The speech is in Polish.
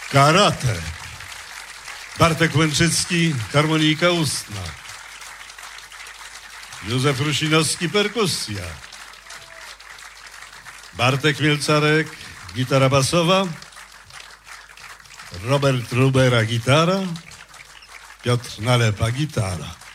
karate. Bartek Łęczycki, harmonika ustna. Józef Rusinowski, perkusja. Bartek Mielcarek, gitara basowa. Robert Rubera, gitara. Piotr Nalepa, gitara.